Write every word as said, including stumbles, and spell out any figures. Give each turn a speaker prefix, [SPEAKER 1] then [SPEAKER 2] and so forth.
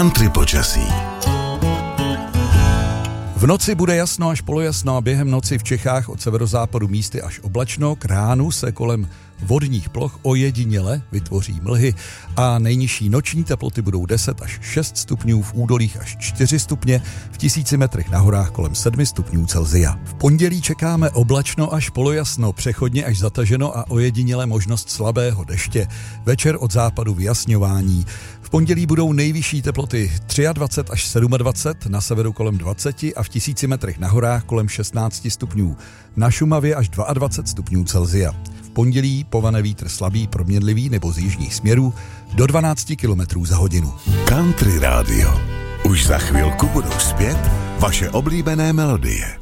[SPEAKER 1] Country počasí.
[SPEAKER 2] V noci bude jasno až polojasno a během noci v Čechách od severozápadu místy až oblačno. K ránu se kolem vodních ploch ojediněle vytvoří mlhy a nejnižší noční teploty budou deset až šest stupňů, v údolích až čtyři stupně, v tisíci metrech na horách kolem sedm stupňů Celsia. V pondělí čekáme oblačno až polojasno, přechodně až zataženo a ojediněle možnost slabého deště. Večer od západu vyjasňování. V pondělí budou nejvyšší teploty dvacet tři až dvacet sedm, na severu kolem dvacet a v tisíci metrech na horách kolem šestnáct stupňů. Na Šumavě až dvacet dva stupňů Celsia. V pondělí povane vítr slabý, proměnlivý nebo z jižních směrů do dvanáct kilometrů za hodinu.
[SPEAKER 1] Country Radio. Už za chvilku budou zpět vaše oblíbené melodie.